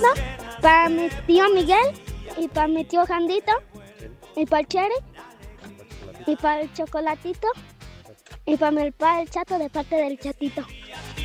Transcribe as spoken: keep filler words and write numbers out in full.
todo. Para mi tío Miguel y para mi tío Jandito y para el Cherry y para el Chocolatito y para mi papá el Chato de parte del Chatito.